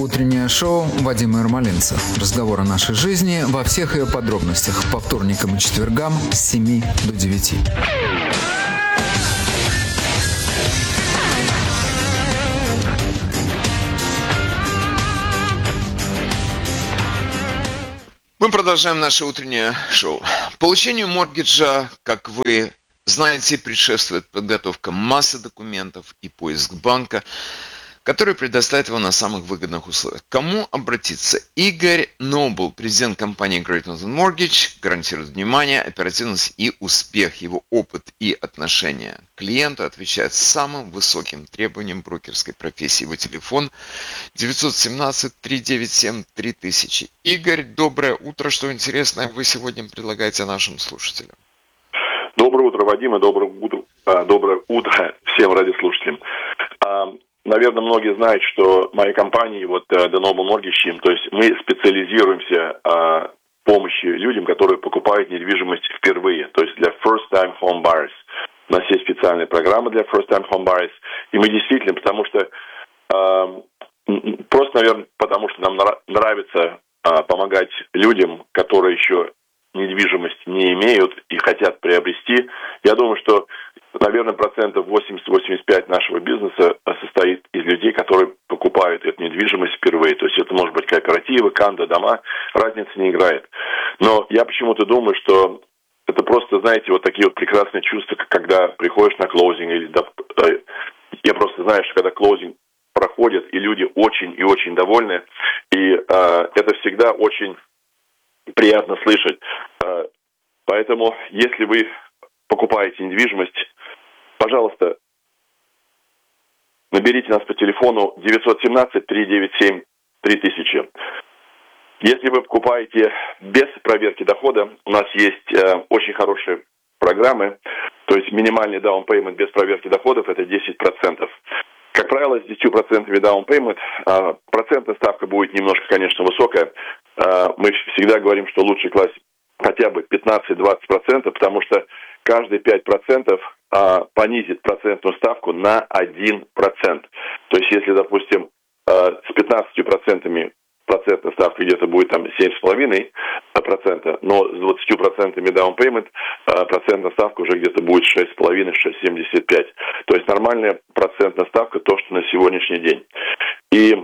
утреннее шоу Вадима Ермолинца. Разговор о нашей жизни во всех ее подробностях по вторникам и четвергам с 7 до 9. Мы продолжаем наше утреннее шоу. Получению мортгаджа, как вы знаете, предшествует подготовка массы документов и поиск банка, который предоставит его на самых выгодных условиях. К кому обратиться? Игорь Нобл, президент компании Great Northern Mortgage, гарантирует внимание, оперативность и успех. Его опыт и отношение к клиенту отвечают самым высоким требованиям брокерской профессии. Его телефон 917-397-3000. Игорь, доброе утро. Что интересное вы сегодня предлагаете нашим слушателям? Доброе утро, Вадим, и доброе утро всем радиослушателям. Наверное, многие знают, что моей компании, The Noble Mortgage Team, то есть мы специализируемся в помощи людям, которые покупают недвижимость впервые, то есть для first-time home buyers. У нас есть специальная программа для first-time home buyers, и мы действительно, потому что, потому что нам нравится помогать людям, которые еще недвижимость не имеют и хотят приобрести. Я думаю, что, наверное, 80-85% нашего бизнеса состоит из людей, которые покупают эту недвижимость впервые. То есть это может быть кооперативы, кондо, дома, разницы не играет. Но я почему-то думаю, что это просто, знаете, вот такие вот прекрасные чувства, когда приходишь на клоузинг. Я просто знаю, что когда клоузинг проходит, и люди очень и очень довольны, и это всегда очень приятно слышать. Поэтому, если вы покупаете недвижимость, пожалуйста, наберите нас по телефону 917-397-3000. Если вы покупаете без проверки дохода, у нас есть очень хорошие программы, то есть минимальный down payment без проверки доходов – это 10%. Как правило, с 10% down payment процентная ставка будет немножко, конечно, высокая. Мы всегда говорим, что лучше класть хотя бы 15-20%, потому что каждые 5% понизит процентную ставку на 1%. То есть, если, допустим, с 15% процентная ставка где-то будет там 7,5%, но с 20% down payment процентная ставка уже где-то будет 6,5-6,75%. То есть нормальная процентная ставка то, что на сегодняшний день. И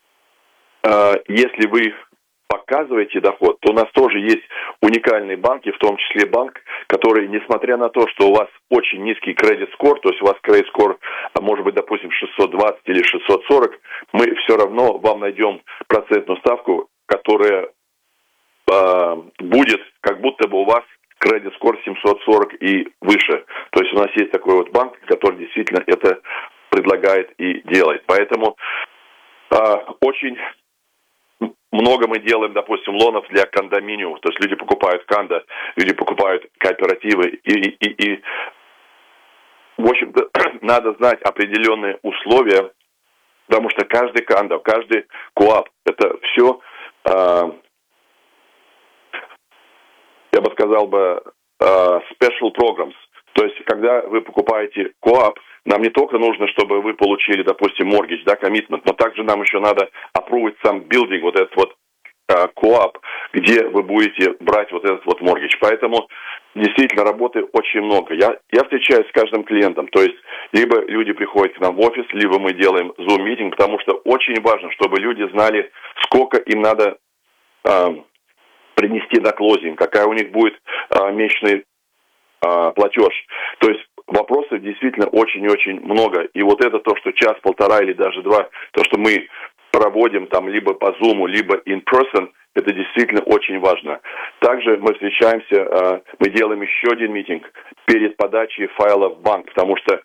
если вы показываете доход, то у нас тоже есть уникальные банки, в том числе банк, который, несмотря на то, что у вас очень низкий кредит-скор, то есть у вас кредит-скор, может быть, допустим, 620 или 640, мы все равно вам найдем процентную ставку, которая будет, как будто бы у вас кредит-скор 740 и выше. То есть у нас есть такой вот банк, который действительно это предлагает и делает. Поэтому очень много мы делаем, допустим, лонов для кондоминиумов. То есть люди покупают кондо, люди покупают кооперативы. И в общем-то, надо знать определенные условия, потому что каждый кондо, каждый коап, это все, я бы сказал special programs. То есть, когда вы покупаете коап, нам не только нужно, чтобы вы получили, допустим, mortgage, commitment, но также нам еще надо approved сам building, вот этот вот коап, где вы будете брать вот этот вот mortgage. Поэтому действительно работы очень много. Я встречаюсь с каждым клиентом, то есть либо люди приходят к нам в офис, либо мы делаем Zoom-митинг, потому что очень важно, чтобы люди знали, сколько им надо принести на клозинг, какая у них будет месячный платеж. То есть вопросов действительно очень и очень много. И вот это то, что час-полтора или даже два, то, что мы проводим там либо по Zoom, либо in person, это действительно очень важно. Также мы встречаемся, мы делаем еще один митинг перед подачей файла в банк, потому что,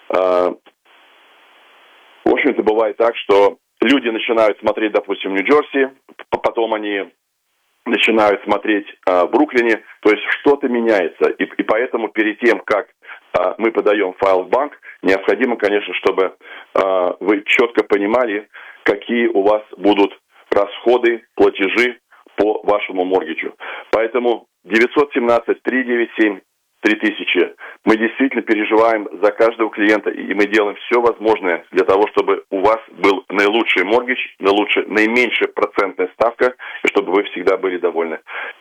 в общем-то, бывает так, что люди начинают смотреть, допустим, в Нью-Джерси, потом они начинают смотреть в Бруклине, то есть что-то меняется. И поэтому перед тем, как мы подаем файл в банк, необходимо, конечно, чтобы вы четко понимали, какие у вас будут расходы, платежи по вашему моргиджу. Поэтому 917-397-3000, 3000. Мы действительно переживаем за каждого клиента, и мы делаем все возможное для того, чтобы у вас был наилучший моргидж, наименьшая процентная ставка, и чтобы вы всегда были довольны.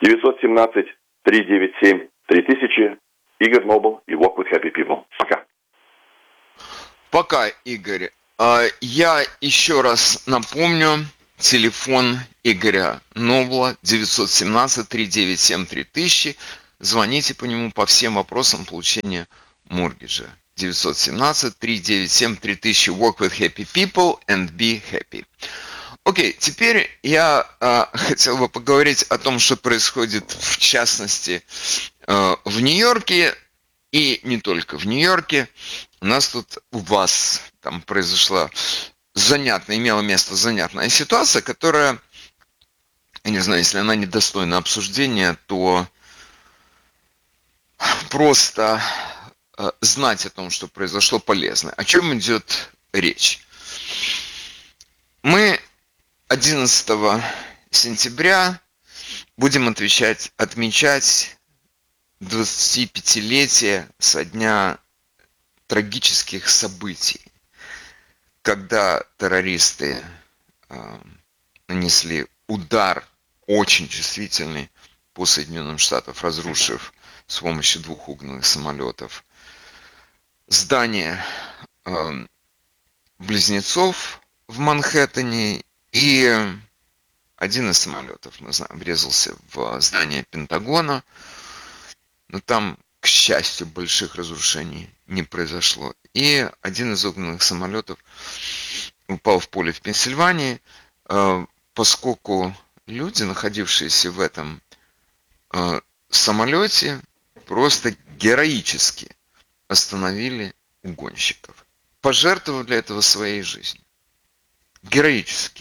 917-397-3000, Игорь Нобл и Walk with Happy People. Пока. Пока, Игорь. Я еще раз напомню, телефон Игоря Нобла 917-397-3000. Звоните по нему по всем вопросам получения моргиджа. 917-397-3000. Work with happy people and be happy. Окей, теперь я хотел бы поговорить о том, что происходит в частности в Нью-Йорке и не только в Нью-Йорке. У нас тут у вас там произошла имела место занятная ситуация, которая, я не знаю, если она недостойна обсуждения, то просто знать о том, что произошло, полезно. О чем идет речь? Мы 11 сентября будем отмечать 25-летие со дня трагических событий, когда террористы нанесли удар очень чувствительный по Соединенным Штатам, разрушив с помощью 2 угнанных самолетов здание близнецов в Манхэттене, и один из самолетов, мы знаем, врезался в здание Пентагона, но там, к счастью, больших разрушений не произошло. И один из угнанных самолетов упал в поле в Пенсильвании, поскольку люди, находившиеся в этом самолете, просто героически остановили угонщиков, пожертвовав для этого своей жизнью. Героически.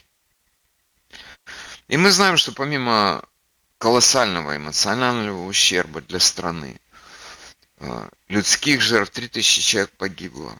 И мы знаем, что помимо колоссального эмоционального ущерба для страны, людских жертв, 3000 человек погибло,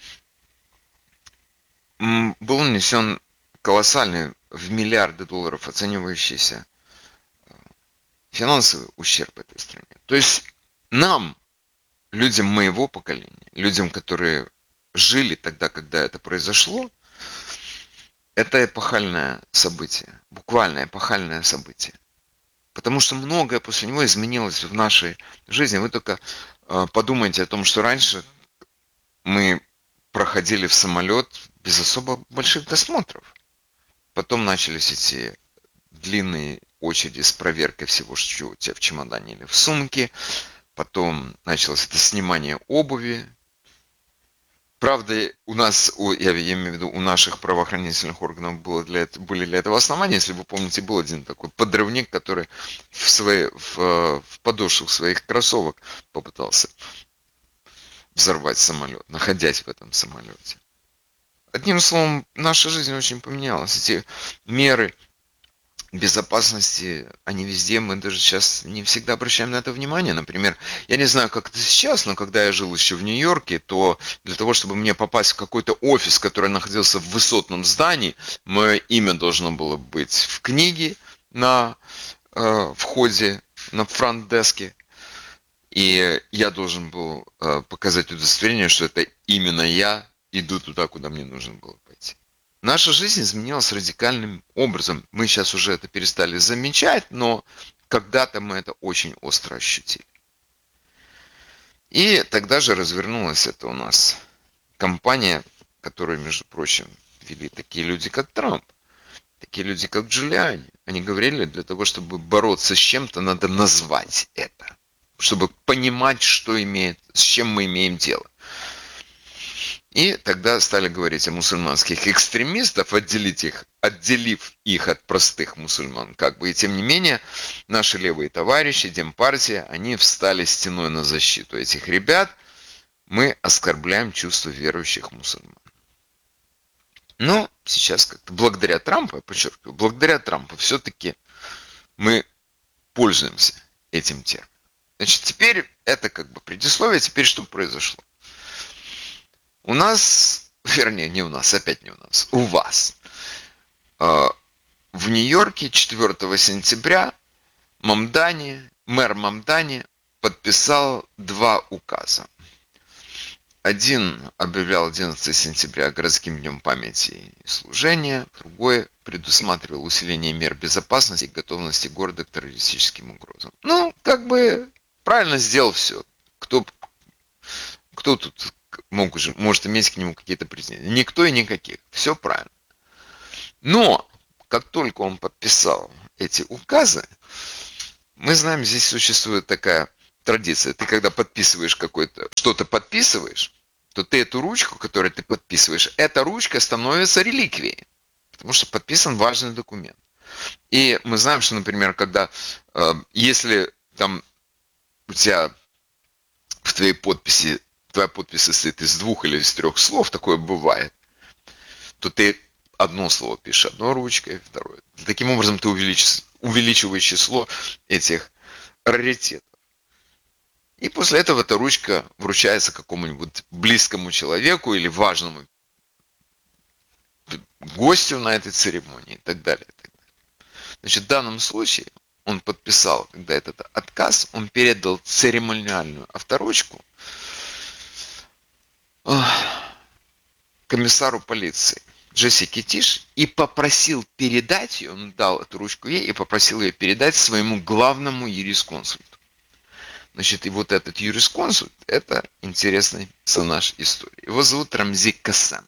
был нанесен колоссальный в миллиарды долларов оценивающийся финансовый ущерб этой стране. То есть нам, людям моего поколения, людям, которые жили тогда, когда это произошло, это эпохальное событие, буквально эпохальное событие. Потому что многое после него изменилось в нашей жизни. Вы только подумайте о том, что раньше мы проходили в самолет без особо больших досмотров. Потом начались эти длинные очереди с проверкой всего, что у тебя в чемодане или в сумке. Потом началось это снимание обуви. Правда, у нас, я имею в виду, у наших правоохранительных органов были для этого основания. Если вы помните, был один такой подрывник, который в подошвах своих кроссовок попытался взорвать самолет, находясь в этом самолете. Одним словом, наша жизнь очень поменялась. Эти меры безопасности, они везде, мы даже сейчас не всегда обращаем на это внимание. Например, я не знаю, как это сейчас, но когда я жил еще в Нью-Йорке, то для того, чтобы мне попасть в какой-то офис, который находился в высотном здании, мое имя должно было быть в книге на входе, на фронт-деске, и я должен был показать удостоверение, что это именно я иду туда, куда мне нужно было пойти. Наша жизнь изменилась радикальным образом. Мы сейчас уже это перестали замечать, но когда-то мы это очень остро ощутили. И тогда же развернулась это у нас компания, которую, между прочим, вели такие люди, как Трамп, такие люди, как Джулиани. Они говорили, для того, чтобы бороться с чем-то, надо назвать это, чтобы понимать, с чем мы имеем дело. И тогда стали говорить о мусульманских экстремистах, отделив их от простых мусульман. И тем не менее, наши левые товарищи, Демпартия, они встали стеной на защиту этих ребят. Мы оскорбляем чувства верующих мусульман. Но сейчас как-то благодаря Трампу, я подчеркиваю, благодаря Трампу все-таки мы пользуемся этим термином. Значит, теперь это предисловие, теперь что произошло? У нас, вернее, не у нас, опять не у нас, у вас. В Нью-Йорке 4 сентября мэр Мамдани подписал два указа. Один объявлял 11 сентября городским днем памяти и служения, другой предусматривал усиление мер безопасности и готовности города к террористическим угрозам. Ну, как бы правильно сделал все. Кто тут может иметь к нему какие-то претензии? Никто и никаких. Все правильно. Но, как только он подписал эти указы, мы знаем, здесь существует такая традиция. Ты когда подписываешь что-то подписываешь, то ты эту ручку, которую ты подписываешь, эта ручка становится реликвией. Потому что подписан важный документ. И мы знаем, что, например, если там у тебя в твоей подписи, твоя подпись состоит из 2 или из 3 слов, такое бывает, то ты одно слово пишешь одной ручкой, второе. Таким образом ты увеличиваешь число этих раритетов. И после этого эта ручка вручается какому-нибудь близкому человеку или важному гостю на этой церемонии и так далее. Значит, в данном случае он подписал, когда этот отказ, он передал церемониальную авторучку комиссару полиции Джессике Тиш и попросил передать ее, он дал эту ручку ей и попросил ее передать своему главному юрисконсульту. Значит, и вот этот юрисконсульт, это интересный персонаж истории. Его зовут Рамзи Кассем.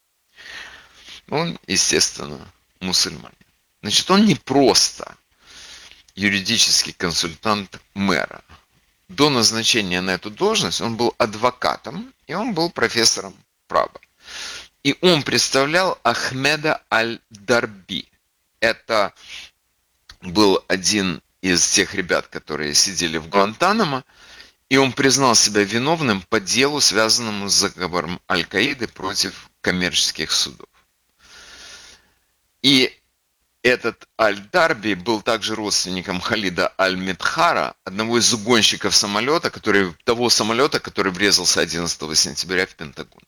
Он, естественно, мусульманин. Значит, он не просто юридический консультант мэра. До назначения на эту должность он был адвокатом, и он был профессором права. И он представлял Ахмеда Аль-Дарби. Это был один из тех ребят, которые сидели в Гуантанамо, и он признал себя виновным по делу, связанному с заговором Аль-Каиды против коммерческих судов. И этот Аль-Дарби был также родственником Халида Аль-Медхара, одного из угонщиков того самолета, который врезался 11 сентября в Пентагон.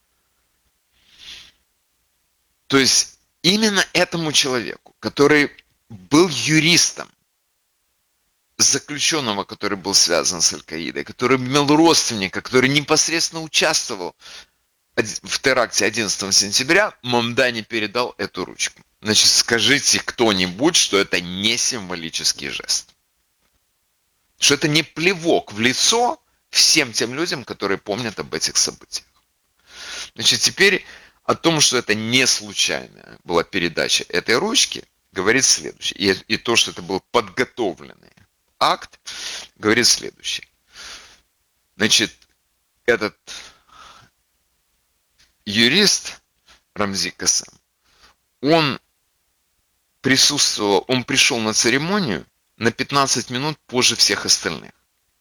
То есть именно этому человеку, который был юристом заключенного, который был связан с Аль-Каидой, который имел родственника, который непосредственно участвовал в теракте 11 сентября, Мамдани передал эту ручку. Значит, скажите кто-нибудь, что это не символический жест. Что это не плевок в лицо всем тем людям, которые помнят об этих событиях. Значит, теперь о том, что это не случайная была передача этой ручки, говорит следующее. И то, что это был подготовленный акт, говорит следующее. Значит, этот юрист Рамзи Кассем, он пришел на церемонию на 15 минут позже всех остальных.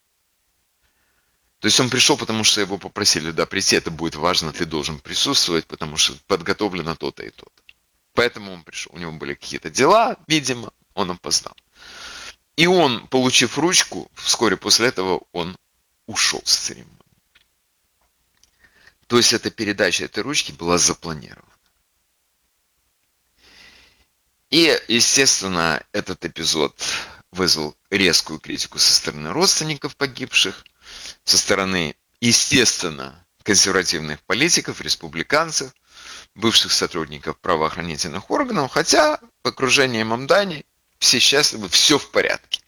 То есть он пришел, потому что его попросили, да, прийти, это будет важно, ты должен присутствовать, потому что подготовлено то-то и то-то. Поэтому он пришел. У него были какие-то дела, видимо, он опоздал. И он, получив ручку, вскоре после этого он ушел с церемонии. То есть эта передача этой ручки была запланирована. И, естественно, этот эпизод вызвал резкую критику со стороны родственников погибших, со стороны, естественно, консервативных политиков, республиканцев, бывших сотрудников правоохранительных органов, хотя в окружении Мамдани все счастливы, все в порядке.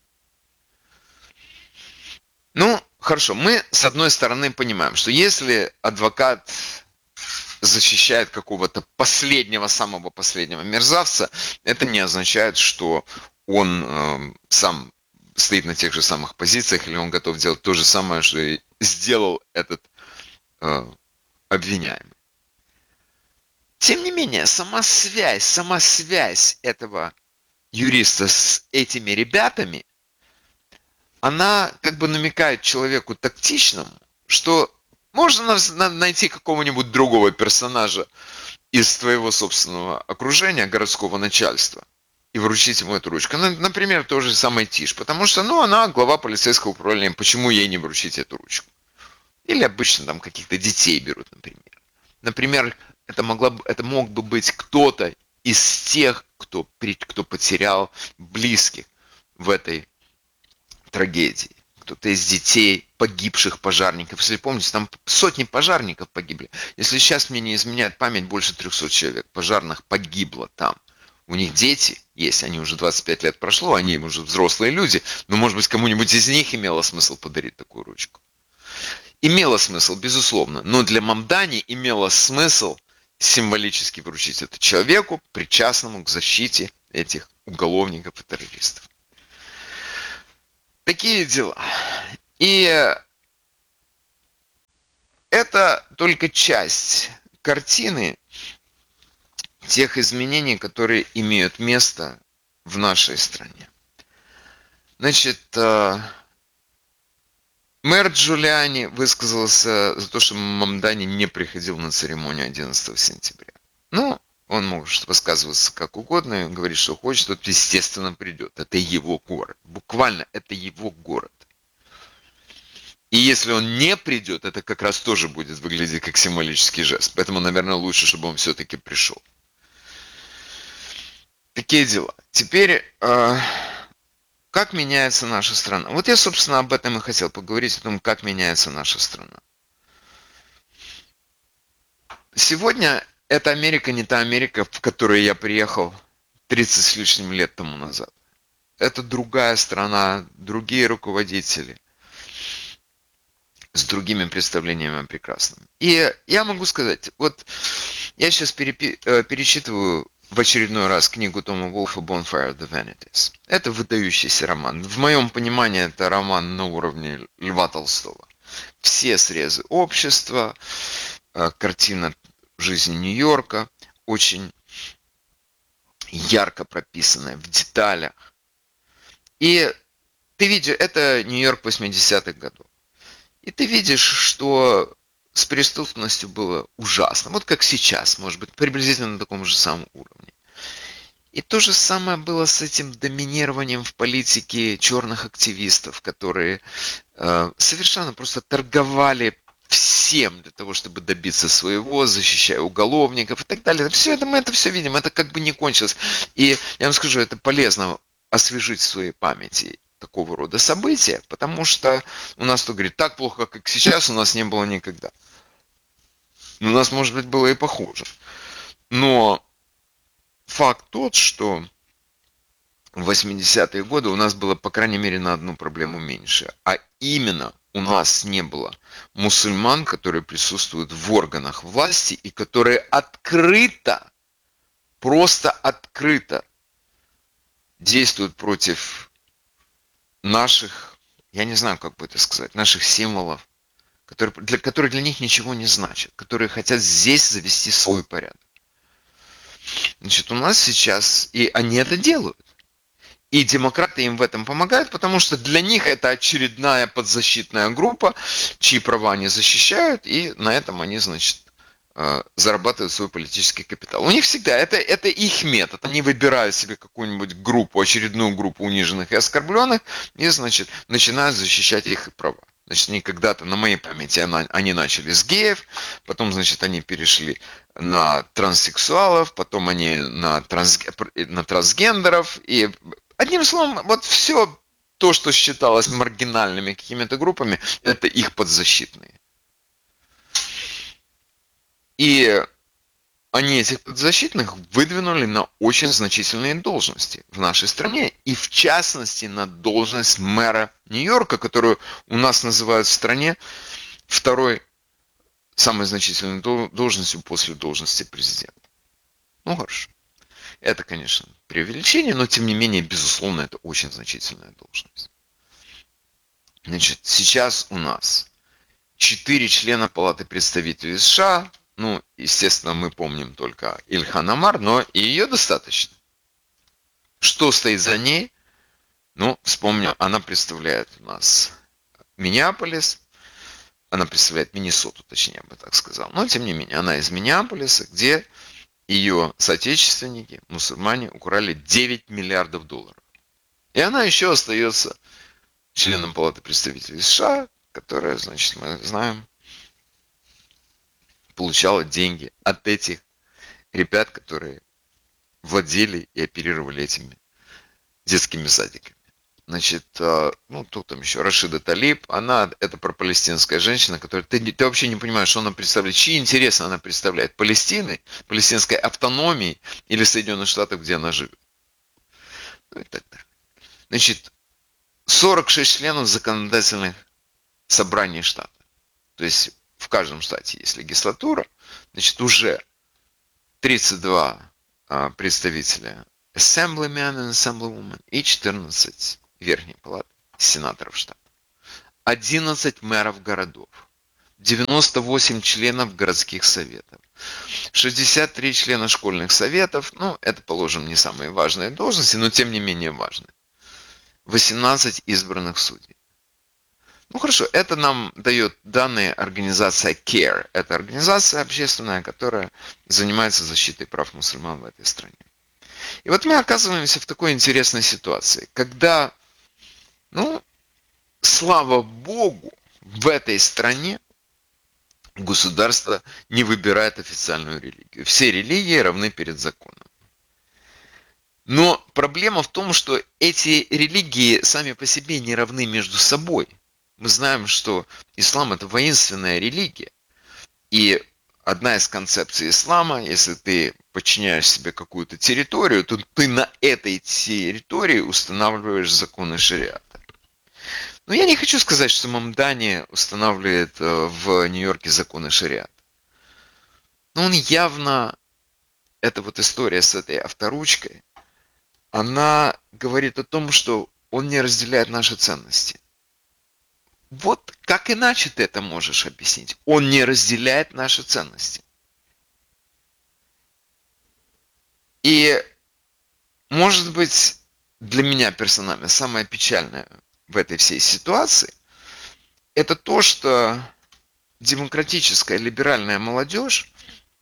Ну, хорошо, мы с одной стороны понимаем, что если адвокат защищает какого-то самого последнего мерзавца, это не означает, что он сам стоит на тех же самых позициях, или он готов делать то же самое, что и сделал этот обвиняемый. Тем не менее, сама связь этого юриста с этими ребятами, она как бы намекает человеку тактичному, что можно найти какого-нибудь другого персонажа из твоего собственного окружения, городского начальства, и вручить ему эту ручку. Например, тот же самый Тиш, потому что, она глава полицейского управления, почему ей не вручить эту ручку? Или обычно там каких-то детей берут, например. Например, это мог бы быть кто-то из тех, кто потерял близких в этой трагедии, кто-то из детей погибших пожарников. Если помните, там сотни пожарников погибли. Если сейчас мне не изменяет память, больше 300 человек пожарных погибло там. У них дети есть, они уже 25 лет прошло, они уже взрослые люди, но, может быть, кому-нибудь из них имело смысл подарить такую ручку. Имело смысл, безусловно, но для Мамдани имело смысл символически вручить это человеку, причастному к защите этих уголовников и террористов. Такие дела. И это только часть картины тех изменений, которые имеют место в нашей стране. Значит, мэр Джулиани высказался за то, что Мамдани не приходил на церемонию 11 сентября. Ну, он может высказываться как угодно, говорить, что хочет, тот, естественно, придет. Это его город. Буквально, это его город. И если он не придет, это как раз тоже будет выглядеть как символический жест. Поэтому, наверное, лучше, чтобы он все-таки пришел. Такие дела. Теперь, как меняется наша страна? Вот я, собственно, об этом и хотел поговорить, о том, как меняется наша страна. Сегодня эта Америка не та Америка, в которую я приехал 30 с лишним лет тому назад. Это другая страна, другие руководители, с другими представлениями о прекрасном. И я могу сказать, вот я сейчас перечитываю в очередной раз книгу Тома Волфа «Bonfire of the Vanities». Это выдающийся роман. В моем понимании это роман на уровне Льва Толстого. Все срезы общества, картина жизни Нью-Йорка, очень ярко прописанная в деталях. И ты видишь, это Нью-Йорк 80-х годов. И ты видишь, что с преступностью было ужасно. Вот как сейчас, может быть, приблизительно на таком же самом уровне. И то же самое было с этим доминированием в политике черных активистов, которые совершенно просто торговали всем для того, чтобы добиться своего, защищая уголовников и так далее. Все это, мы это все видим, это как бы не кончилось. И я вам скажу, это полезно освежить в своей памяти такого рода события, потому что у нас, кто говорит, так плохо, как сейчас, у нас не было никогда. У нас, может быть, было и похуже. Но факт тот, что в 80-е годы у нас было, по крайней мере, на одну проблему меньше. А именно, у нас не было мусульман, которые присутствуют в органах власти и которые открыто, просто открыто действуют против наших, я не знаю, как бы это сказать, наших символов, которые для них ничего не значат, которые хотят здесь завести свой порядок. Значит, у нас сейчас, и они это делают. И демократы им в этом помогают, потому что для них это очередная подзащитная группа, чьи права они защищают, и на этом они, значит, зарабатывают свой политический капитал. У них всегда, это их метод. Они выбирают себе какую-нибудь группу, очередную группу униженных и оскорбленных, и, значит, начинают защищать их права. Значит, они когда-то, на моей памяти, они начали с геев, потом, значит, они перешли на транссексуалов, потом они на трансгендеров, и одним словом, вот все то, что считалось маргинальными какими-то группами, это их подзащитные. И они этих подзащитных выдвинули на очень значительные должности в нашей стране. И в частности на должность мэра Нью-Йорка, которую у нас называют в стране второй самой значительной должностью после должности президента. Ну хорошо. Это, конечно, преувеличение, но тем не менее, безусловно, это очень значительная должность. Значит, сейчас у нас 4 члена Палаты представителей США. Ну, естественно, мы помним только Ильхан Омар, но и ее достаточно. Что стоит за ней? Ну, вспомню, она представляет у нас Миннеаполис, она представляет Миннесоту, точнее, я бы так сказал. Но, тем не менее, она из Миннеаполиса, где ее соотечественники, мусульмане, украли 9 миллиардов долларов. И она еще остается членом Палаты представителей США, которая, значит, мы знаем, получала деньги от этих ребят, которые владели и оперировали этими детскими садиками. Значит, ну, тут там еще Рашида Талиб, это пропалестинская женщина, которая, ты вообще не понимаешь, что она представляет, чьи интересы она представляет, Палестины, палестинской автономии или Соединенных Штатов, где она живет. Ну и так далее. Значит, 46 членов законодательных собраний штата. То есть в каждом штате есть легислатура, значит, уже 32 представителя Assemblyman and Assemblywoman и 14 верхней палаты сенаторов штата. 11 мэров городов, 98 членов городских советов, 63 члена школьных советов, ну, это, положим, не самые важные должности, но тем не менее важные. 18 избранных судей. Ну хорошо, это нам дает данные организация CARE. Это организация общественная, которая занимается защитой прав мусульман в этой стране. И вот мы оказываемся в такой интересной ситуации, когда, ну, слава Богу, в этой стране государство не выбирает официальную религию. Все религии равны перед законом. Но проблема в том, что эти религии сами по себе не равны между собой. Мы знаем, что ислам – это воинственная религия. И одна из концепций ислама, если ты подчиняешь себе какую-то территорию, то ты на этой территории устанавливаешь законы шариата. Но я не хочу сказать, что Мамдани устанавливает в Нью-Йорке законы шариата. Но он явно, эта вот история с этой авторучкой, она говорит о том, что он не разделяет наши ценности. Вот как иначе ты это можешь объяснить? Он не разделяет наши ценности. И, может быть, для меня персонально самое печальное в этой всей ситуации, это то, что демократическая либеральная молодежь,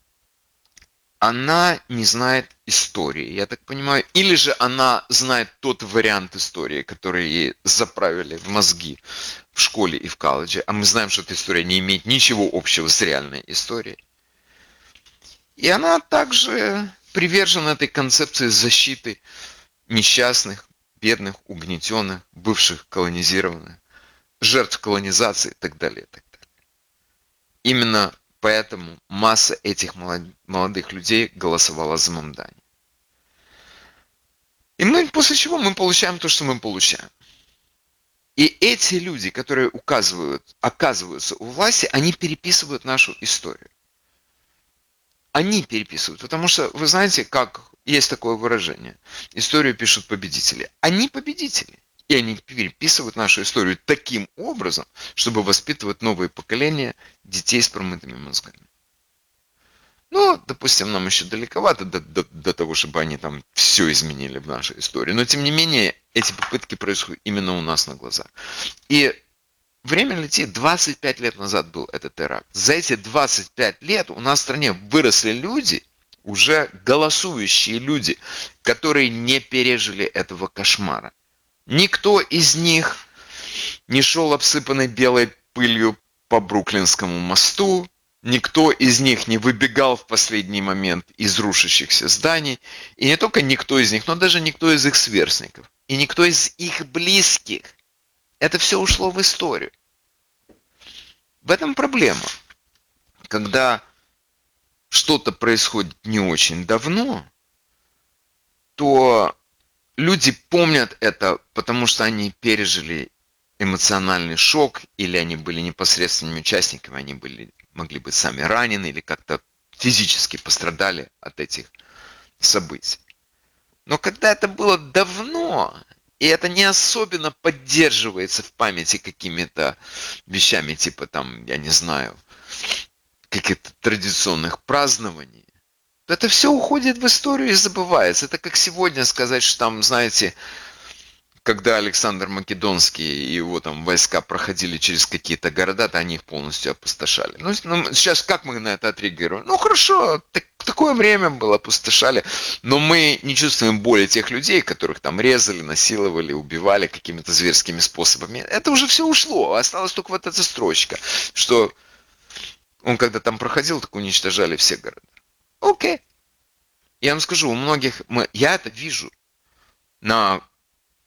она не знает истории, я так понимаю, или же она знает тот вариант истории, который ей заправили в мозги в школе и в колледже, а мы знаем, что эта история не имеет ничего общего с реальной историей. И она также привержена этой концепции защиты несчастных, бедных, угнетенных, бывших колонизированных, жертв колонизации и так далее, и так далее. Именно поэтому масса этих молодых людей голосовала за Мамдани. И после чего мы получаем то, что мы получаем. И эти люди, которые оказываются у власти, они переписывают нашу историю. Они переписывают, потому что, вы знаете, как есть такое выражение, историю пишут победители. Они победители. И они переписывают нашу историю таким образом, чтобы воспитывать новые поколения детей с промытыми мозгами. Ну, допустим, нам еще далековато до того, чтобы они там все изменили в нашей истории. Но, тем не менее, эти попытки происходят именно у нас на глазах. И время летит. 25 лет назад был этот теракт. За эти 25 лет у нас в стране выросли люди, уже голосующие люди, которые не пережили этого кошмара. Никто из них не шел обсыпанный белой пылью по Бруклинскому мосту, никто из них не выбегал в последний момент из рушащихся зданий, и не только никто из них, но даже никто из их сверстников, и никто из их близких. Это все ушло в историю. В этом проблема. Когда что-то происходит не очень давно, то люди помнят это, потому что они пережили эмоциональный шок, или они были непосредственными участниками, они могли быть сами ранены, или как-то физически пострадали от этих событий. Но когда это было давно, и это не особенно поддерживается в памяти какими-то вещами, типа там, я не знаю, каких-то традиционных празднований, то это все уходит в историю и забывается. Это как сегодня сказать, что там, знаете, когда Александр Македонский и его там войска проходили через какие-то города, то они их полностью опустошали. Ну, сейчас как мы на это отреагируем? Ну, хорошо, такое время было, опустошали, но мы не чувствуем боли тех людей, которых там резали, насиловали, убивали какими-то зверскими способами. Это уже все ушло, осталась только вот эта строчка, что он когда там проходил, так уничтожали все города. Окей. Я вам скажу, у многих, я это вижу на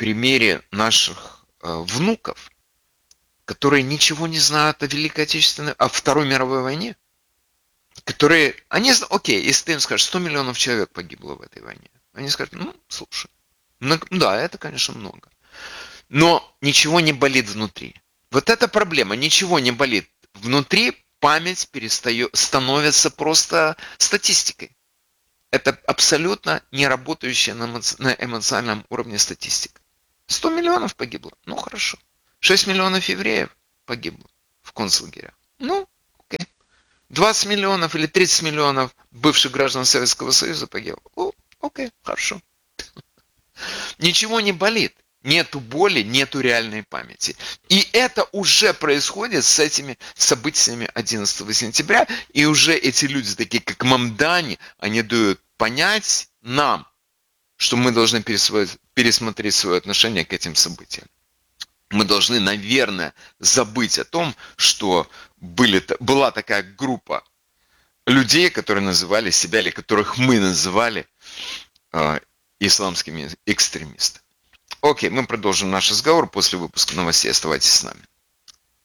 примере наших внуков, которые ничего не знают о Великой Отечественной, о Второй мировой войне, которые, окей, если ты им скажешь, 100 миллионов человек погибло в этой войне, они скажут, слушай, да, это, конечно, много. Но ничего не болит внутри. Вот эта проблема, ничего не болит внутри, память становится просто статистикой. Это абсолютно не работающая на эмоциональном уровне статистика. 100 миллионов погибло, хорошо. 6 миллионов евреев погибло в концлагерях. Окей. 20 миллионов или 30 миллионов бывших граждан Советского Союза погибло. Окей, хорошо. Ничего не болит. Нету боли, нету реальной памяти. И это уже происходит с этими событиями 11 сентября. И уже эти люди, такие как Мамдани, они дают понять нам, что мы должны пересмотреть свое отношение к этим событиям. Мы должны, наверное, забыть о том, что была такая группа людей, которые называли себя, или которых мы называли исламскими экстремистами. Окей, мы продолжим наш разговор после выпуска новостей. Оставайтесь с нами.